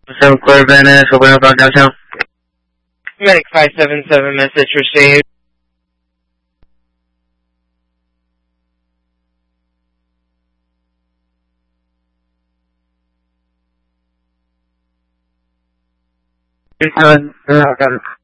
7 clear Venice, open up downtown. Medic 577, message received. Got it.